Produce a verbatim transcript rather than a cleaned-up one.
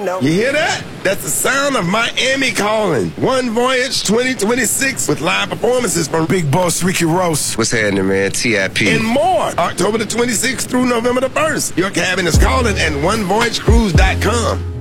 know. You hear that? That's the sound of Miami calling. One Voyage twenty twenty-six with live performances from Big Boss Ricky Ross. What's happening, man? T I P and more. October the twenty-sixth through November the first. Your cabin is calling at one voyage cruise dot com.